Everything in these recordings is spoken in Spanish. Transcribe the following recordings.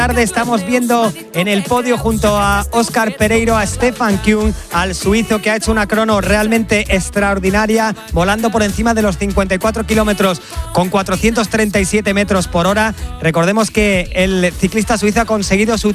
Tarde estamos viendo en el podio junto a Óscar Pereiro a Stefan Küng, al suizo que ha hecho una crono realmente extraordinaria, volando por encima de los 54 kilómetros con 437 metros por hora. Recordemos que el ciclista suizo ha conseguido su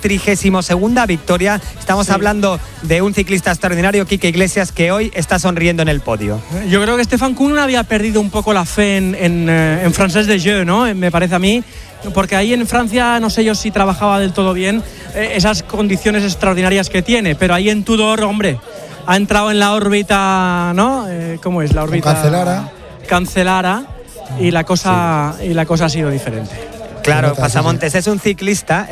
32ª victoria. Estamos hablando de un ciclista extraordinario, Quique Iglesias, que hoy está sonriendo en el podio. Yo creo que Stefan Küng había perdido un poco la fe en Française des Jeux, ¿no? Me parece a mí. Porque ahí en Francia no sé yo si trabajaba del todo bien esas condiciones extraordinarias que tiene, pero ahí en Tudor, hombre, ha entrado en la órbita, ¿no? ¿Cómo es? La órbita Cancellara y la cosa ha sido diferente. Claro, Pasamontes es un ciclista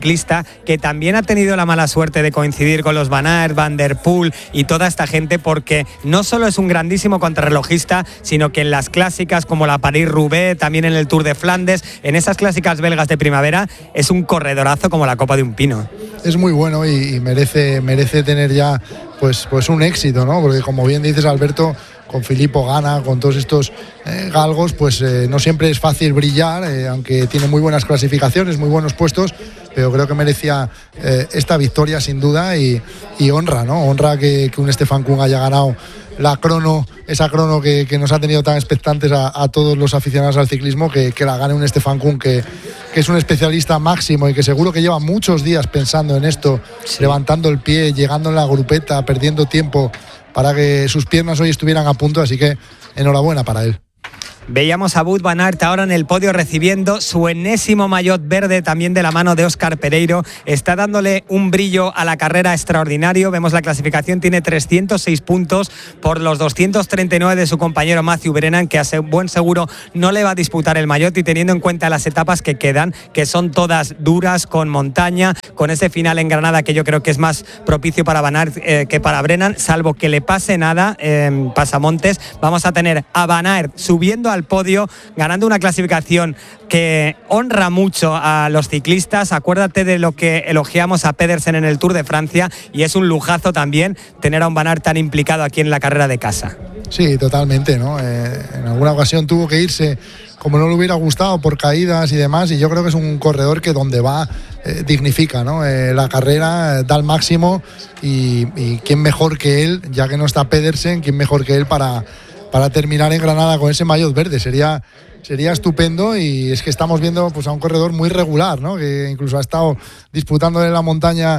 que también ha tenido la mala suerte de coincidir con los Van Aert, Van der Poel y toda esta gente, porque no solo es un grandísimo contrarrelojista, sino que en las clásicas como la París-Roubaix, también en el Tour de Flandes, en esas clásicas belgas de primavera, es un corredorazo como la copa de un pino. Es muy bueno y merece tener ya pues un éxito, ¿no? Porque como bien dices, Alberto, con Filippo Ganna, con todos estos galgos, pues no siempre es fácil brillar, aunque tiene muy buenas clasificaciones, muy buenos puestos, pero creo que merecía esta victoria sin duda y honra, ¿no? Honra que un Stefan Küng haya ganado la crono, esa crono que nos ha tenido tan expectantes a todos los aficionados al ciclismo, que la gane un Stefan Küng que es un especialista máximo y que seguro que lleva muchos días pensando en esto, levantando el pie, llegando en la grupeta, perdiendo tiempo para que sus piernas hoy estuvieran a punto, así que enhorabuena para él. Veíamos a Wout van Aert ahora en el podio recibiendo su enésimo maillot verde, también de la mano de Óscar Pereiro. Está dándole un brillo a la carrera extraordinario. Vemos la clasificación, tiene 306 puntos por los 239 de su compañero Matthew Brennan, que a buen seguro no le va a disputar el maillot, y teniendo en cuenta las etapas que quedan, que son todas duras, con montaña, con ese final en Granada que yo creo que es más propicio para Van Aert que para Brennan, salvo que le pase nada en Pasamontes. Vamos a tener a Van Aert subiendo al podio, ganando una clasificación que honra mucho a los ciclistas. Acuérdate de lo que elogiamos a Pedersen en el Tour de Francia, y es un lujazo también tener a un Van Aert tan implicado aquí en la carrera de casa. Sí, totalmente, ¿no? En alguna ocasión tuvo que irse como no le hubiera gustado por caídas y demás, y yo creo que es un corredor que donde va dignifica, ¿no? La carrera, da el máximo, y quién mejor que él, ya que no está Pedersen, quién mejor que él para terminar en Granada con ese maillot verde. Sería estupendo, y es que estamos viendo pues a un corredor muy regular, ¿no? Que incluso ha estado disputando en la montaña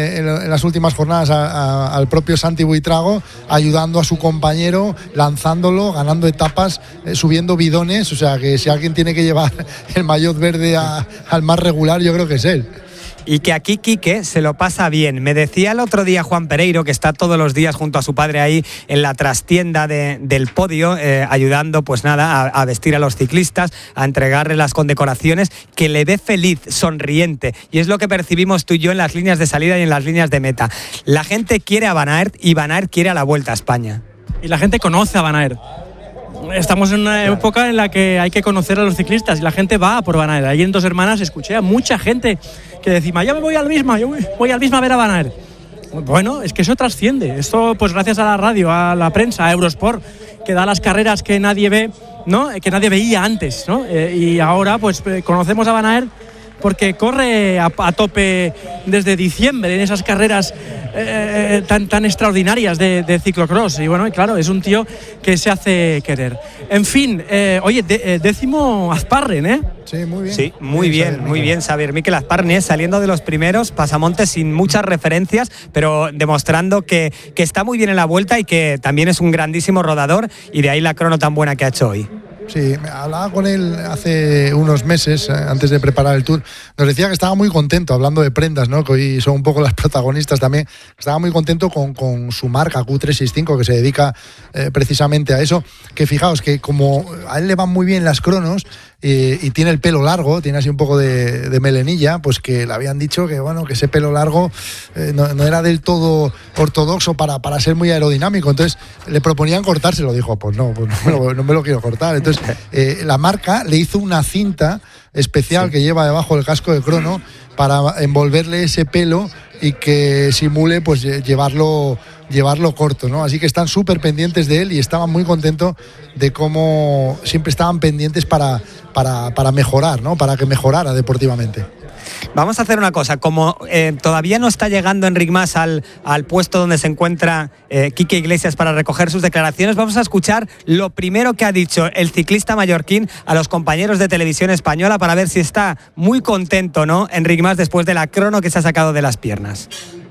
en las últimas jornadas al propio Santi Buitrago, ayudando a su compañero, lanzándolo, ganando etapas, subiendo bidones. O sea que si alguien tiene que llevar el maillot verde al más regular, yo creo que es él. Y que aquí Quique se lo pasa bien. Me decía el otro día Juan Pereiro, que está todos los días junto a su padre ahí en la trastienda del podio, ayudando pues nada a vestir a los ciclistas, a entregarle las condecoraciones, que le ve feliz, sonriente, y es lo que percibimos tú y yo en las líneas de salida y en las líneas de meta. La gente quiere a Van Aert, y Van Aert quiere a la Vuelta a España. Y la gente conoce a Van Aert. Estamos en una época en la que hay que conocer a los ciclistas, y la gente va por Van Aert. Allí en Dos Hermanas escuché a mucha gente que decía: yo me voy al Visma, yo voy al Visma a ver a Van Aert. Bueno, es que eso trasciende. Esto pues gracias a la radio, a la prensa, a Eurosport, que da las carreras que nadie ve, ¿no? Que nadie veía antes, ¿no? Y ahora pues conocemos a Van Aert porque corre a tope desde diciembre en esas carreras tan extraordinarias de ciclocross. Y bueno, claro, es un tío que se hace querer. En fin, oye, décimo Azparren, ¿eh? Sí, muy bien. Sí, muy bien, Xavier Mikel Azparren, saliendo de los primeros, Pasamontes sin muchas referencias, pero demostrando que está muy bien en la Vuelta y que también es un grandísimo rodador, y de ahí la crono tan buena que ha hecho hoy. Sí, hablaba con él hace unos meses, antes de preparar el Tour. Nos decía que estaba muy contento, hablando de prendas, ¿no? Que hoy son un poco las protagonistas también. Estaba muy contento con su marca Q365, que se dedica precisamente a eso. Que fijaos que como a él le van muy bien las cronos, y tiene el pelo largo, tiene así un poco de melenilla, pues que le habían dicho que bueno, que ese pelo largo no era del todo ortodoxo para ser muy aerodinámico. Entonces le proponían cortárselo. Dijo, pues no me lo quiero cortar. Entonces la marca le hizo una cinta especial que lleva debajo del casco de crono para envolverle ese pelo y que simule pues llevarlo corto, ¿no? Así que están súper pendientes de él, y estaban muy contentos de cómo siempre estaban pendientes para mejorar, ¿no? Para que mejorara deportivamente. Vamos a hacer una cosa, como todavía no está llegando Enric Mas al puesto donde se encuentra Quique Iglesias para recoger sus declaraciones, vamos a escuchar lo primero que ha dicho el ciclista mallorquín a los compañeros de Televisión Española para ver si está muy contento, ¿no?, Enric Mas, después de la crono que se ha sacado de las piernas.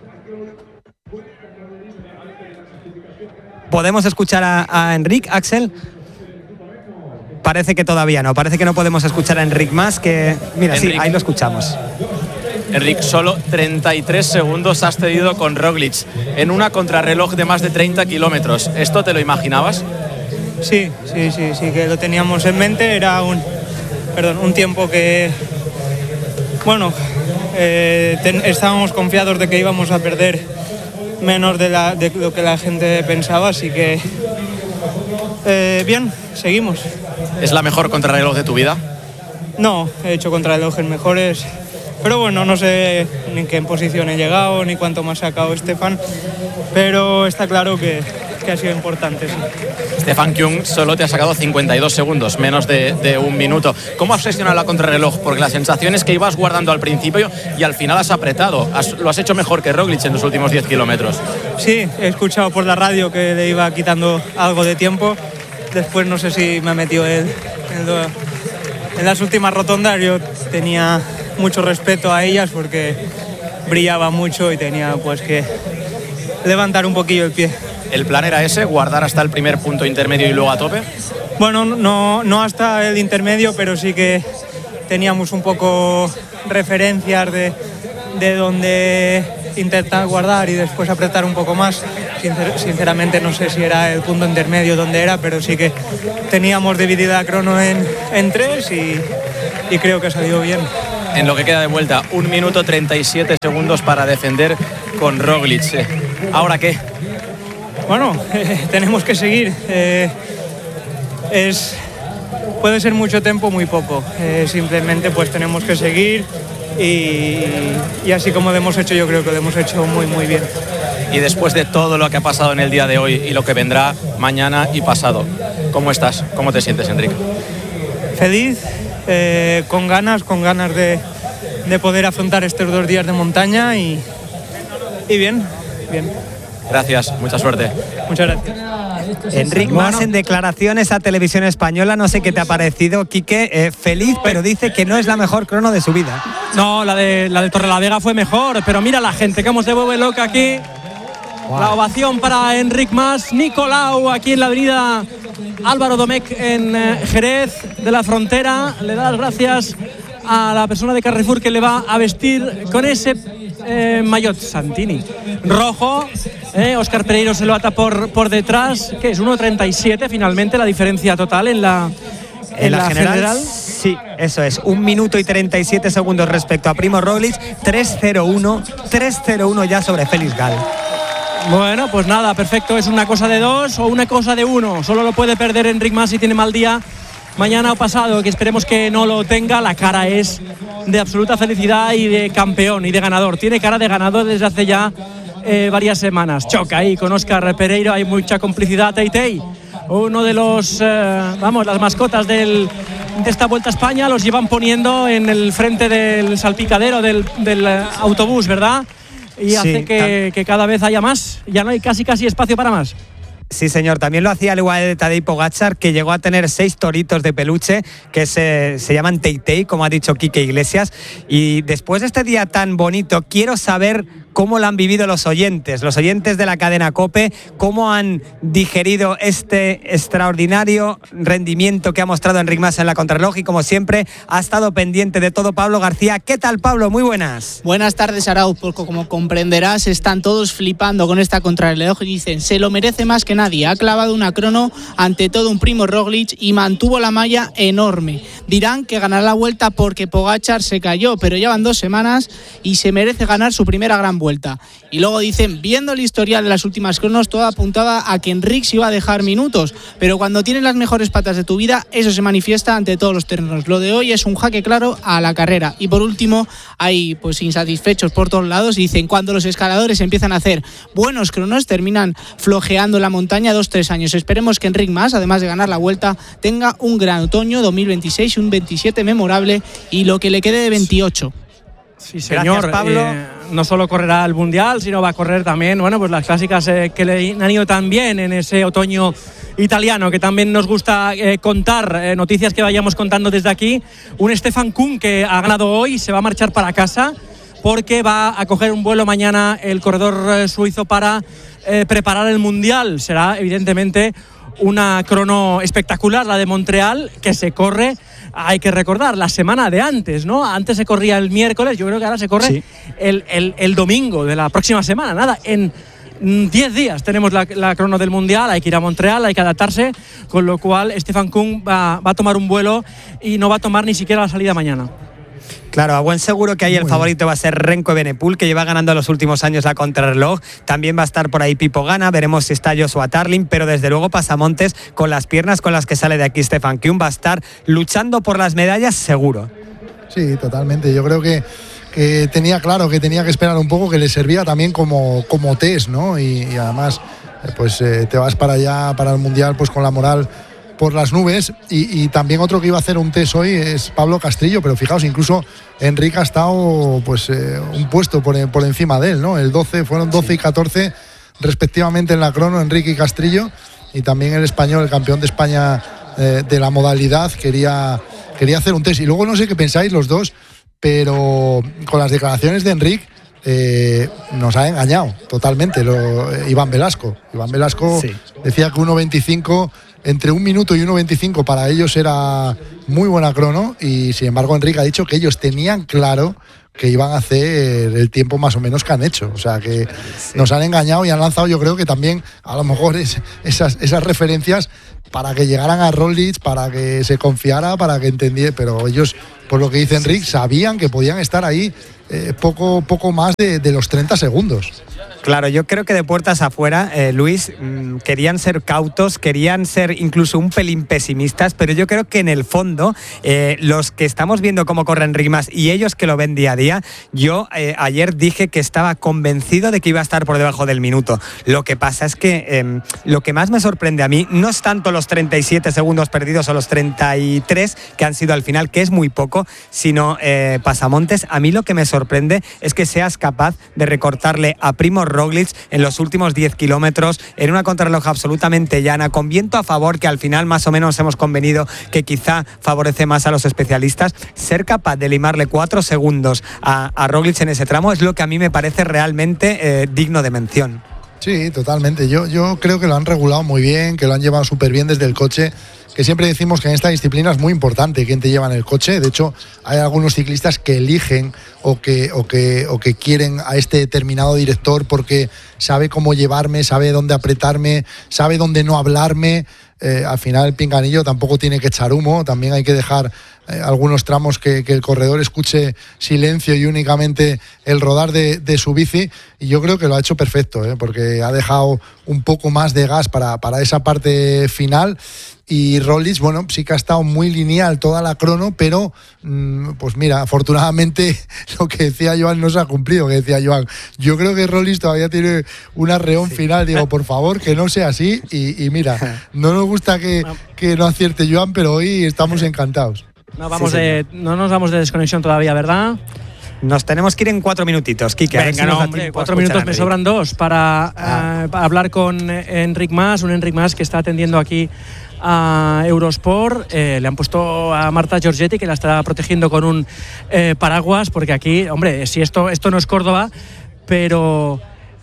¿Podemos escuchar a Enric, Axel? Parece que todavía no, parece que no podemos escuchar a Enric Mas, que... Mira, Enric, sí, ahí lo escuchamos. Enric, solo 33 segundos has cedido con Roglic en una contrarreloj de más de 30 kilómetros. ¿Esto te lo imaginabas? Sí, que lo teníamos en mente. Era un tiempo que... Bueno, estábamos confiados de que íbamos a perder menos de lo que la gente pensaba, así que... bien, seguimos. ¿Es la mejor contrarreloj de tu vida? No, he hecho contrarrelojes mejores, pero bueno, no sé ni en qué posición he llegado, ni cuánto me ha sacado Stefan, pero está claro que ha sido importante. Sí. Stefan Küng solo te ha sacado 52 segundos, menos de un minuto. ¿Cómo has gestionado la contrarreloj? Porque la sensación es que ibas guardando al principio y al final has apretado. Lo has hecho mejor que Roglic en los últimos 10 kilómetros. Sí, he escuchado por la radio que le iba quitando algo de tiempo. Después no sé si me ha metido en las últimas rotondas. Yo tenía mucho respeto a ellas porque brillaba mucho y tenía pues que levantar un poquillo el pie. ¿El plan era ese, guardar hasta el primer punto intermedio y luego a tope? Bueno, no hasta el intermedio, pero sí que teníamos un poco referencias de dónde intentar guardar y después apretar un poco más. Sinceramente no sé si era el punto intermedio donde era, pero sí que teníamos dividida la crono en tres y creo que ha salido bien. En lo que queda de vuelta, 1 minuto 37 segundos para defender con Roglic. ¿Ahora qué? Bueno, tenemos que seguir. Puede ser mucho tiempo, muy poco. Simplemente pues tenemos que seguir y así como lo hemos hecho, yo creo que lo hemos hecho muy, muy bien. Y después de todo lo que ha pasado en el día de hoy y lo que vendrá mañana y pasado, ¿cómo estás? ¿Cómo te sientes, Enric? Feliz, con ganas de poder afrontar estos 2 días de montaña y bien. Gracias, mucha suerte. Muchas gracias. Enric Mas en declaraciones a Televisión Española, no sé qué te ha parecido, Quique, feliz, pero dice que no es la mejor crono de su vida. No, la de Torrelavega fue mejor, pero mira la gente cómo se vuelve loca aquí. Wow. La ovación para Enric Mas, Nicolau aquí en la avenida Álvaro Domecq en Jerez de la Frontera. Le da las gracias a la persona de Carrefour que le va a vestir con ese maillot Santini rojo. Óscar Pereiro se lo ata por detrás, que es 1.37 finalmente la diferencia total en la general. Sí, eso es, 1 minuto y 37 segundos respecto a Primo Roglic, 3.01 ya sobre Félix Gall. Bueno, pues nada, perfecto, es una cosa de 2 o una cosa de 1, solo lo puede perder Enric Mas si tiene mal día mañana o pasado, que esperemos que no lo tenga. La cara es de absoluta felicidad y de campeón y de ganador, tiene cara de ganador desde hace ya varias semanas. Choca ahí con Óscar Pereiro, hay mucha complicidad. Teitei, uno de los las mascotas de esta Vuelta a España, los llevan poniendo en el frente del salpicadero del autobús, ¿verdad? Y sí, hace que cada vez haya más, ya no hay casi espacio para más. Sí, señor, también lo hacía al igual de Tadej Pogačar, que llegó a tener 6 toritos de peluche que se llaman Teitei, como ha dicho Quique Iglesias. Y después de este día tan bonito, quiero saber cómo lo han vivido los oyentes de la cadena COPE, cómo han digerido este extraordinario rendimiento que ha mostrado Enric Mas en la contrarreloj, y como siempre ha estado pendiente de todo Pablo García. ¿Qué tal, Pablo? Muy buenas. Buenas tardes, Arau. Porque como comprenderás, están todos flipando con esta contrarreloj y dicen, se lo merece más que nadie. Ha clavado una crono ante todo un Primo Roglic y mantuvo la malla enorme. Dirán que ganará la Vuelta porque Pogačar se cayó, pero ya van 2 semanas y se merece ganar su primera gran Vuelta. Y luego dicen, viendo el historial de las últimas cronos, todo apuntaba a que Enric se iba a dejar minutos, pero cuando tienes las mejores patas de tu vida, eso se manifiesta ante todos los terrenos. Lo de hoy es un jaque claro a la carrera. Y por último, hay pues insatisfechos por todos lados y dicen, cuando los escaladores empiezan a hacer buenos cronos, terminan flojeando la montaña 2-3 años. Esperemos que Enric Mas, además de ganar la Vuelta, tenga un gran otoño 2026, un 27 memorable y lo que le quede de 28. Sí, señor. Gracias, Pablo. No solo correrá el Mundial, sino va a correr también, bueno, pues las clásicas que le han ido tan bien en ese otoño italiano, que también nos gusta contar, noticias que vayamos contando desde aquí. Un Stefan Küng que ha ganado hoy, se va a marchar para casa porque va a coger un vuelo mañana el corredor suizo para preparar el Mundial. Será evidentemente una crono espectacular, la de Montreal, que se corre, hay que recordar, la semana de antes, ¿no? Antes se corría el miércoles, yo creo que ahora se corre el domingo de la próxima semana. Nada, en 10 días tenemos la crono del Mundial, hay que ir a Montreal, hay que adaptarse, con lo cual Stefan Küng va a tomar un vuelo y no va a tomar ni siquiera la salida mañana. Claro, a buen seguro que ahí el favorito va a ser Remco Evenepoel, que lleva ganando los últimos años la contrarreloj. También va a estar por ahí Pipo Gana, veremos si está Joshua Tarling, pero desde luego Pasamontes, con las piernas con las que sale de aquí Stefan Küng, va a estar luchando por las medallas seguro. Sí, totalmente. Yo creo que tenía claro que tenía que esperar un poco, que le servía también como test, ¿no? Y además, pues te vas para allá, para el Mundial, pues con la moral por las nubes. Y también otro que iba a hacer un test hoy es Pablo Castrillo, pero fijaos, incluso Enric ha estado pues un puesto por encima de él, ¿no? Fueron 12 y 14 respectivamente en la crono, Enric y Castrillo, y también el español, el campeón de España de la modalidad, quería hacer un test. Y luego no sé qué pensáis los dos, pero con las declaraciones de Enric nos ha engañado totalmente Iván Velasco. Decía que 1.25, entre 1 minuto y 1.25 para ellos era muy buena crono, y sin embargo Enric ha dicho que ellos tenían claro que iban a hacer el tiempo más o menos que han hecho. O sea que nos han engañado y han lanzado, yo creo que también a lo mejor esas referencias para que llegaran a Roglic, para que se confiara, para que entendiera, pero ellos, por lo que dice Enric, sabían que podían estar ahí poco más de los 30 segundos. Claro, yo creo que de puertas afuera, Luis, querían ser cautos, querían ser incluso un pelín pesimistas, pero yo creo que en el fondo, los que estamos viendo cómo corren Enric Mas y ellos que lo ven día a día, yo ayer dije que estaba convencido de que iba a estar por debajo del minuto. Lo que pasa es que lo que más me sorprende a mí no es tanto los 37 segundos perdidos o los 33 que han sido al final, que es muy poco, sino Pasamontes. A mí lo que me sorprende es que seas capaz de recortarle a Primo Roglic en los últimos 10 kilómetros en una contrarreloj absolutamente llana, con viento a favor, que al final más o menos hemos convenido que quizá favorece más a los especialistas. Ser capaz de limarle 4 segundos a Roglic en ese tramo es lo que a mí me parece realmente digno de mención. Sí, totalmente. Yo creo que lo han regulado muy bien, que lo han llevado súper bien desde el coche, que siempre decimos que en esta disciplina es muy importante quién te lleva en el coche. De hecho, hay algunos ciclistas que eligen o que quieren a este determinado director porque sabe cómo llevarme, sabe dónde apretarme, sabe dónde no hablarme. Al final el pinganillo tampoco tiene que echar humo, también hay que dejar algunos tramos que el corredor escuche silencio y únicamente el rodar de su bici, y yo creo que lo ha hecho perfecto, porque ha dejado un poco más de gas para esa parte final. Y Roglic, bueno, sí que ha estado muy lineal toda la crono, pero pues mira, afortunadamente lo que decía Joan no se ha cumplido, que decía Joan, yo creo que Roglic todavía tiene un arreón final, digo, por favor, que no sea así, y mira, no nos gusta que no acierte Joan, pero hoy estamos encantados. No nos vamos de desconexión todavía, ¿verdad? Nos tenemos que ir en 4 minutitos, Quique. Venga, no, hombre, 4 minutos me sobran 2 para hablar con Enric Mas, un Enric Mas que está atendiendo aquí a Eurosport. Le han puesto a Marta Giorgetti, que la está protegiendo con un paraguas, porque aquí, hombre, si esto no es Córdoba, pero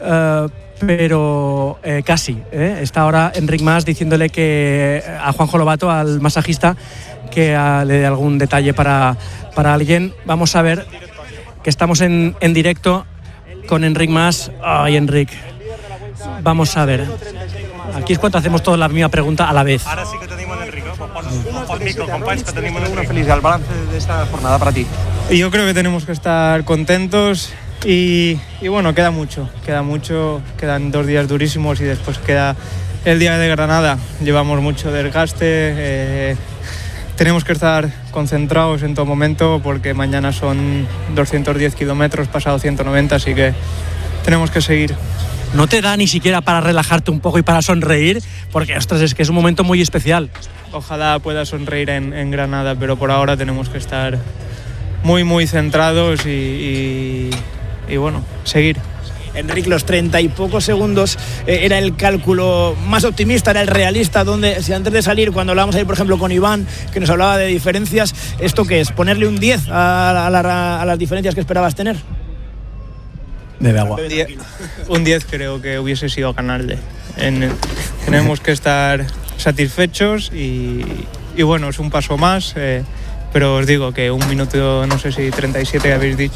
casi. Está ahora Enric Mas diciéndole que a Juanjo Lobato, al masajista, que le dé algún detalle para alguien. Vamos a ver, que estamos en directo con Enric Mas. Ay, Enric, vamos a ver. Aquí es cuando hacemos toda la misma pregunta a la vez. Ara sí que tenim en Enric, pel micro, companys, que tenim en Enric. Feliz, el balance de esta jornada para ti. Y yo creo que tenemos que estar contentos y bueno, queda mucho, quedan 2 días durísimos y después queda el día de Granada. Llevamos mucho desgaste, tenemos que estar concentrados en todo momento porque mañana son 210 kilómetros, pasado 190, así que tenemos que seguir. ¿No te da ni siquiera para relajarte un poco y para sonreír? Porque, ostras, es que es un momento muy especial. Ojalá pueda sonreír en Granada, pero por ahora tenemos que estar muy, muy centrados y bueno, seguir. Enric, los 30 y pocos segundos era el cálculo más optimista, era el realista, donde si antes de salir, cuando hablábamos ahí por ejemplo con Iván, que nos hablaba de diferencias, ¿esto qué es? ¿Ponerle un 10 a las diferencias que esperabas tener? Bebe agua. Un 10 creo que hubiese sido ganarle. Tenemos que estar satisfechos y bueno, es un paso más, pero os digo que un minuto, no sé si 37 habéis dicho.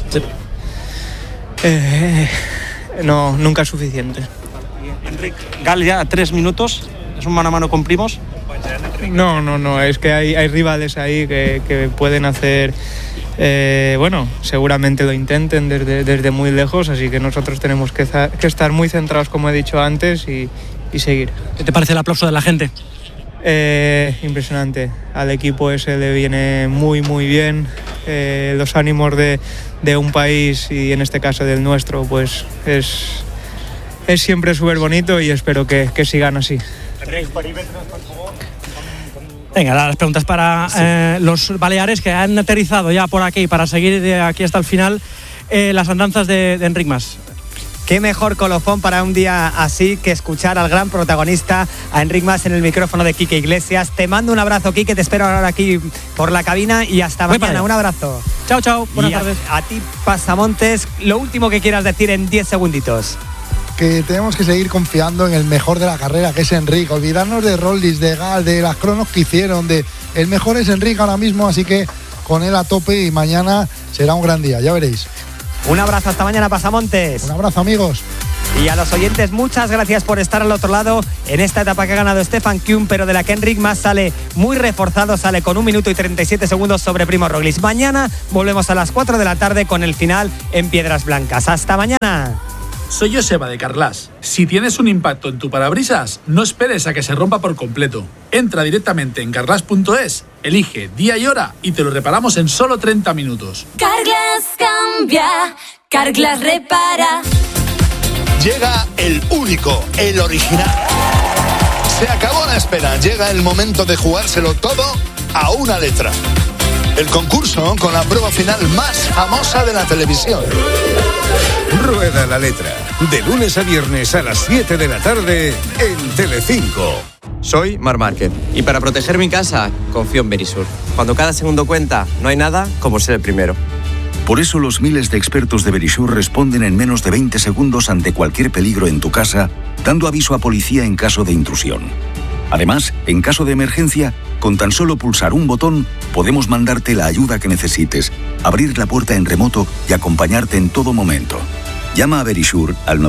No, nunca es suficiente. Enric, Gal ya a 3 minutos, ¿es un mano a mano con Primos? No, es que hay rivales ahí que pueden hacer, bueno, seguramente lo intenten desde muy lejos, así que nosotros tenemos que estar muy centrados, como he dicho antes, y seguir. ¿Qué te parece el aplauso de la gente? Impresionante, al equipo ese le viene muy muy bien, los ánimos de un país y en este caso del nuestro pues es siempre súper bonito y espero que sigan así. Venga, las preguntas para los baleares que han aterrizado ya por aquí para seguir de aquí hasta el final las andanzas de Enric Mas. Qué mejor colofón para un día así que escuchar al gran protagonista, a Enric Mas en el micrófono de Quique Iglesias. Te mando un abrazo, Quique, te espero ahora aquí por la cabina y hasta mañana. Un abrazo. Chao, buenas tardes. A ti, Pasamontes, lo último que quieras decir en 10 segunditos. Que tenemos que seguir confiando en el mejor de la carrera, que es Enric. Olvidarnos de Roglic, de Gal, de las cronos que hicieron. El mejor es Enric ahora mismo, así que con él a tope y mañana será un gran día, ya veréis. Un abrazo, hasta mañana, Pasamontes. Un abrazo, amigos. Y a los oyentes, muchas gracias por estar al otro lado en esta etapa que ha ganado Stefan Küng, pero de la que Enric Mas sale muy reforzado, sale con 1 minuto y 37 segundos sobre Primož Roglič. Mañana volvemos a las 4 de la tarde con el final en Piedras Blancas. ¡Hasta mañana! Soy Joseba de Carglass. Si tienes un impacto en tu parabrisas, no esperes a que se rompa por completo. Entra directamente en carglass.es, elige día y hora y te lo reparamos en solo 30 minutos. Carglass cambia, Carglass repara. Llega el único, el original. Se acabó la espera, llega el momento de jugárselo todo a una letra. El concurso con la prueba final más famosa de la televisión. Rueda la letra, de lunes a viernes a las 7 de la tarde en Telecinco. Soy Marc Márquez y para proteger mi casa confío en Verisur. Cuando cada segundo cuenta, no hay nada como ser el primero. Por eso los miles de expertos de Verisur responden en menos de 20 segundos ante cualquier peligro en tu casa, dando aviso a policía en caso de intrusión. Además, en caso de emergencia, con tan solo pulsar un botón, podemos mandarte la ayuda que necesites, abrir la puerta en remoto y acompañarte en todo momento. Llama a Verisur al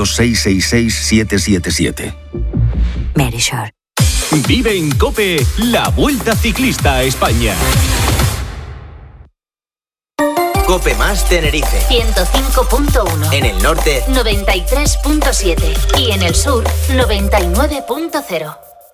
900-666-777. Verisur. Vive en COPE la Vuelta Ciclista a España. COPE más Tenerife 105.1. En el norte 93.7 y en el sur 99.0.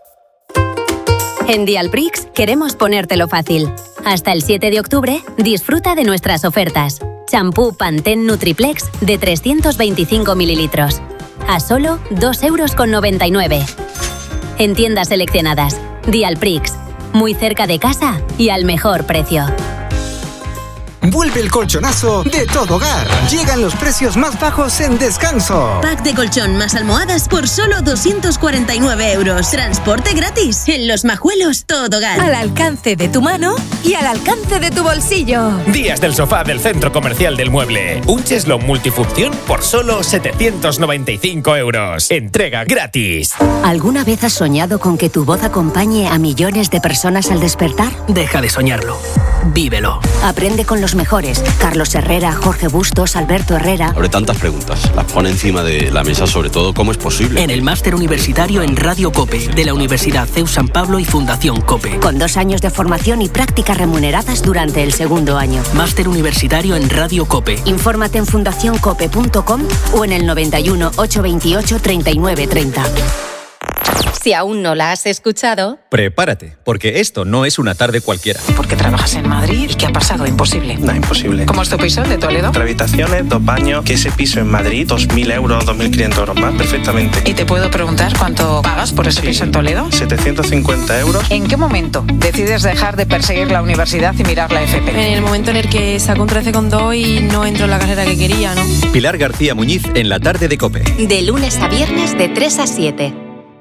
En Dialprix queremos ponértelo fácil. Hasta el 7 de octubre, disfruta de nuestras ofertas. Champú Pantene Nutriplex de 325 mililitros. A solo 2,99 €. En tiendas seleccionadas. Dialprix. Muy cerca de casa y al mejor precio. Vuelve el colchonazo de Todo Hogar. Llegan los precios más bajos en descanso. Pack de colchón más almohadas por solo 249 €. Transporte gratis en Los Majuelos Todo Hogar. Al alcance de tu mano y al alcance de tu bolsillo. Días del sofá del Centro Comercial del Mueble. Un cheslón multifunción por solo 795 €. Entrega gratis. ¿Alguna vez has soñado con que tu voz acompañe a millones de personas al despertar? Deja de soñarlo. Vívelo. Aprende con los mejores. Carlos Herrera, Jorge Bustos, Alberto Herrera. Abre tantas preguntas. Las pone encima de la mesa, sobre todo, ¿cómo es posible? En el máster universitario en Radio COPE, de la Universidad CEU San Pablo y Fundación COPE. Con 2 años de formación y prácticas remuneradas durante el segundo año. Máster universitario en Radio COPE. Infórmate en fundacioncope.com o en el 91 828 39 30. Si aún no la has escuchado, prepárate, porque esto no es una tarde cualquiera. Porque trabajas en Madrid y ¿qué ha pasado? Imposible. No, imposible. ¿Cómo es tu piso de Toledo? 3 habitaciones, 2 baños, que ese piso en Madrid, 2.000 euros, 2.500 euros más, perfectamente. ¿Y te puedo preguntar cuánto pagas por ese piso en Toledo? 750 euros. ¿En qué momento decides dejar de perseguir la universidad y mirar la FP? En el momento en el que saco un 13,2 y no entro en la carrera que quería, ¿no? Pilar García Muñiz en la tarde de COPE. de lunes a viernes de 3 a 7.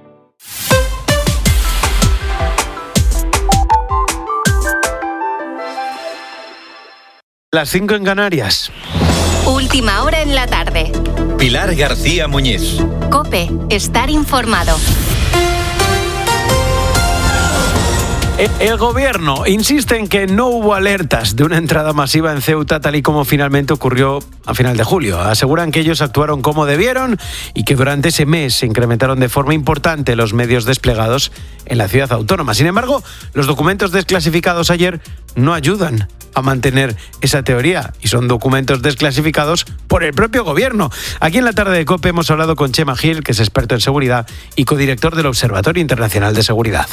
Las 5 en Canarias. Última hora en la tarde. Pilar García Muñiz. COPE, estar informado. El gobierno insiste en que no hubo alertas de una entrada masiva en Ceuta tal y como finalmente ocurrió a final de julio. Aseguran que ellos actuaron como debieron y que durante ese mes se incrementaron de forma importante los medios desplegados en la ciudad autónoma. Sin embargo, los documentos desclasificados ayer no ayudan a mantener esa teoría y son documentos desclasificados por el propio gobierno. Aquí en la tarde de COPE hemos hablado con Chema Gil, que es experto en seguridad y codirector del Observatorio Internacional de Seguridad.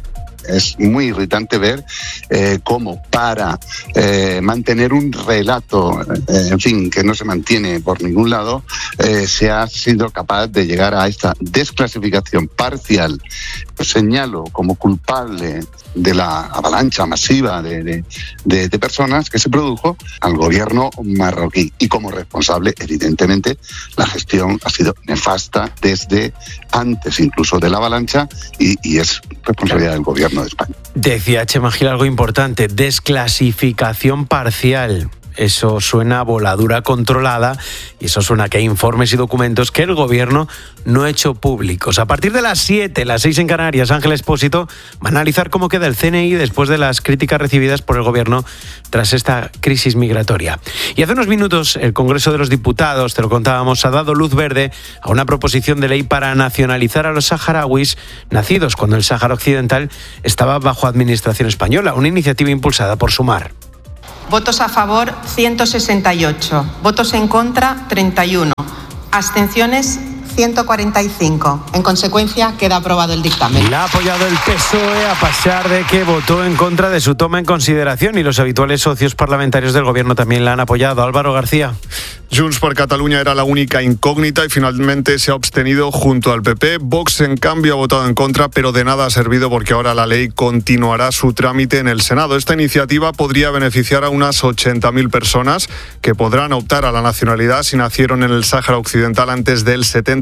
Es muy irritante ver cómo para mantener un relato, en fin, que no se mantiene por ningún lado, se ha sido capaz de llegar a esta desclasificación parcial. Señalo como culpable de la avalancha masiva de personas que se produjo al gobierno marroquí. Y como responsable, evidentemente, la gestión ha sido nefasta desde antes incluso de la avalancha y es responsabilidad del gobierno de España. Decía Chema Gil algo importante, desclasificación parcial. Eso suena a voladura controlada y eso suena a que hay informes y documentos que el gobierno no ha hecho públicos. A partir de las 7, las 6 en Canarias, Ángel Expósito va a analizar cómo queda el CNI después de las críticas recibidas por el gobierno tras esta crisis migratoria. Y hace unos minutos el Congreso de los Diputados, te lo contábamos, ha dado luz verde a una proposición de ley para nacionalizar a los saharauis nacidos cuando el Sáhara Occidental estaba bajo administración española, una iniciativa impulsada por Sumar. Votos a favor, 168. Votos en contra, 31. Abstenciones, 145. En consecuencia, queda aprobado el dictamen. La ha apoyado el PSOE a pesar de que votó en contra de su toma en consideración y los habituales socios parlamentarios del gobierno también la han apoyado. Álvaro García. Junts per Catalunya era la única incógnita y finalmente se ha abstenido junto al PP. Vox, en cambio, ha votado en contra, pero de nada ha servido porque ahora la ley continuará su trámite en el Senado. Esta iniciativa podría beneficiar a unas 80.000 personas que podrán optar a la nacionalidad si nacieron en el Sáhara Occidental antes del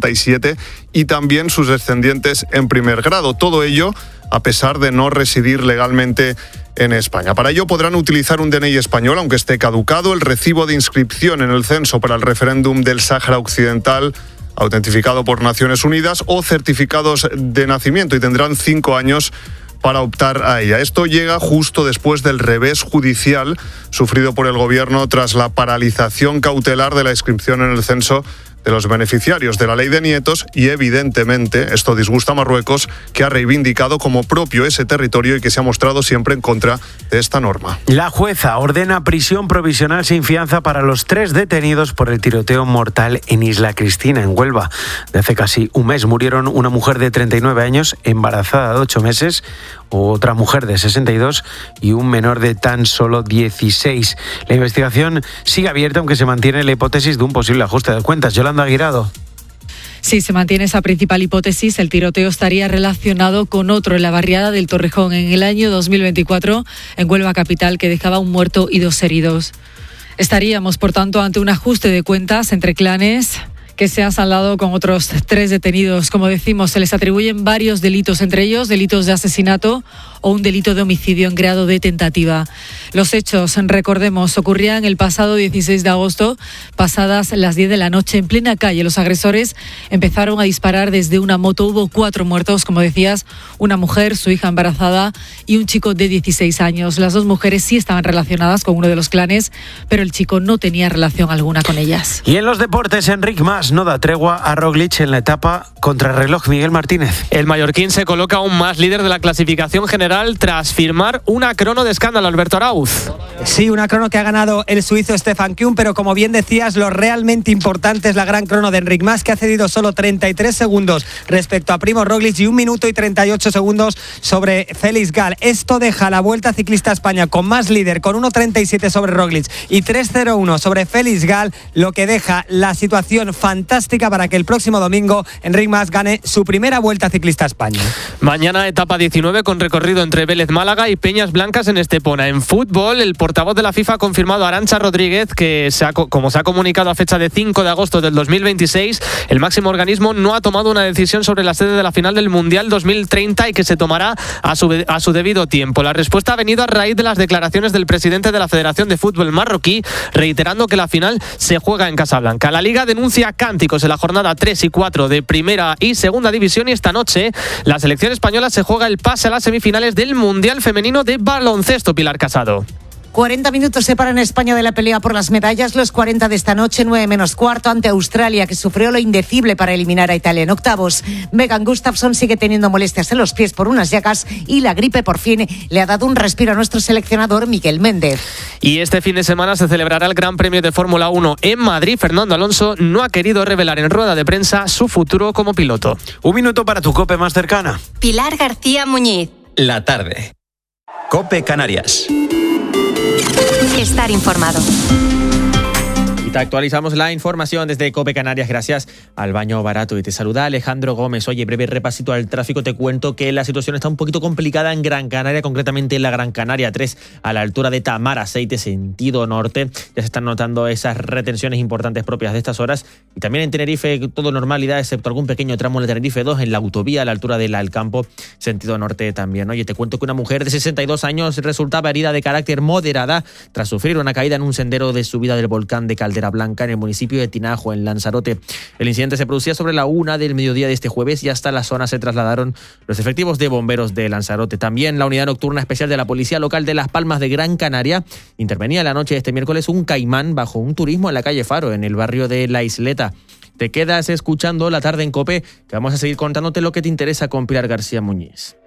77 y también sus descendientes en primer grado. Todo ello a pesar de no residir legalmente en España. Para ello podrán utilizar un DNI español, aunque esté caducado, el recibo de inscripción en el censo para el referéndum del Sáhara Occidental, autentificado por Naciones Unidas, o certificados de nacimiento, y tendrán 5 años para optar a ella. Esto llega justo después del revés judicial sufrido por el gobierno tras la paralización cautelar de la inscripción en el censo de los beneficiarios de la ley de nietos y, evidentemente, esto disgusta a Marruecos, que ha reivindicado como propio ese territorio y que se ha mostrado siempre en contra de esta norma. La jueza ordena prisión provisional sin fianza para los 3 detenidos por el tiroteo mortal en Isla Cristina, en Huelva. De hace casi un mes murieron una mujer de 39 años, embarazada de 8 meses, otra mujer de 62 y un menor de tan solo 16. La investigación sigue abierta, aunque se mantiene la hipótesis de un posible ajuste de cuentas. Yolanda Aguirado. Sí, se mantiene esa principal hipótesis. El tiroteo estaría relacionado con otro en la barriada del Torrejón en el año 2024 en Huelva capital, que dejaba un muerto y 2 heridos. Estaríamos, por tanto, ante un ajuste de cuentas entre clanes que se ha saldado con otros 3 detenidos. Como decimos, se les atribuyen varios delitos, entre ellos delitos de asesinato o un delito de homicidio en grado de tentativa. Los hechos, recordemos, ocurrían el pasado 16 de agosto, pasadas las 10 de la noche, en plena calle. Los agresores empezaron a disparar desde una moto. Hubo 4 muertos, como decías, una mujer, su hija embarazada y un chico de 16 años. Las 2 mujeres sí estaban relacionadas con uno de los clanes, pero el chico no tenía relación alguna con ellas. Y en los deportes, Enric Mas Pumas no da tregua a Roglic en la etapa contrarreloj. Miguel Martínez. El mallorquín se coloca aún más líder de la clasificación general tras firmar una crono de escándalo. Alberto Arauz. Sí, una crono que ha ganado el suizo Stefan Kühn, pero como bien decías, lo realmente importante es la gran crono de Enric Mas, que ha cedido solo 33 segundos respecto a Primo Roglic y 1 minuto y 38 segundos sobre Félix Gall. Esto deja la Vuelta Ciclista a España con más líder, con 1.37 sobre Roglic y 3.01 sobre Félix Gall, lo que deja la situación fantástica para que el próximo domingo Enric Mas gane su primera Vuelta Ciclista a España. Mañana etapa 19 con recorrido entre Vélez Málaga y Peñas Blancas en Estepona. En fútbol, el portavoz de la FIFA ha confirmado a Arantxa Rodríguez que, como se ha comunicado a fecha de 5 de agosto del 2026, el máximo organismo no ha tomado una decisión sobre la sede de la final del Mundial 2030 y que se tomará a su debido tiempo. La respuesta ha venido a raíz de las declaraciones del presidente de la Federación de Fútbol marroquí, reiterando que la final se juega en Casablanca. La Liga denuncia cánticos en la jornada 3 y 4 de Primera y Segunda División y esta noche la selección española se juega el pase a las semifinales del Mundial Femenino de Baloncesto. Pilar Casado. 40 minutos separan a España de la pelea por las medallas. Los 40 de esta noche, 9 menos cuarto, ante Australia, que sufrió lo indecible para eliminar a Italia en octavos. Megan Gustafsson sigue teniendo molestias en los pies por unas llagas y la gripe por fin le ha dado un respiro a nuestro seleccionador Miguel Méndez. Y este fin de semana se celebrará el Gran Premio de Fórmula 1 en Madrid. Fernando Alonso no ha querido revelar en rueda de prensa su futuro como piloto. 1 minuto para tu COPE más cercana. Pilar García Muñiz. La tarde. COPE Canarias. Estar informado. Y te actualizamos la información desde COPE Canarias gracias al Baño Barato. Y te saluda Alejandro Gómez. Oye, breve repasito al tráfico. Te cuento que la situación está un poquito complicada en Gran Canaria, concretamente en la Gran Canaria 3, a la altura de Tamar Aceite, sentido norte. Ya se están notando esas retenciones importantes propias de estas horas. Y también en Tenerife, todo normalidad, excepto algún pequeño tramo de Tenerife 2, en la autovía a la altura del Alcampo, sentido norte también. Oye, te cuento que una mujer de 62 años resultaba herida de carácter moderada tras sufrir una caída en un sendero de subida del volcán de Caldera Blanca en el municipio de Tinajo, en Lanzarote. El incidente se producía sobre la 1 del mediodía de este jueves y hasta la zona se trasladaron los efectivos de bomberos de Lanzarote. También la unidad nocturna especial de la Policía Local de Las Palmas de Gran Canaria intervenía la noche de este miércoles un caimán bajo un turismo en la calle Faro, en el barrio de La Isleta. Te quedas escuchando La Tarde en COPE, que vamos a seguir contándote lo que te interesa con Pilar García Muñiz.